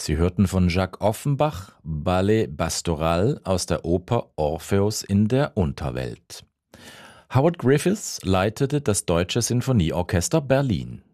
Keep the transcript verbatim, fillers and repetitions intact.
Sie hörten von Jacques Offenbach Ballet Pastoral aus der Oper Orpheus in der Unterwelt. Howard Griffiths leitete das Deutsche Sinfonieorchester Berlin.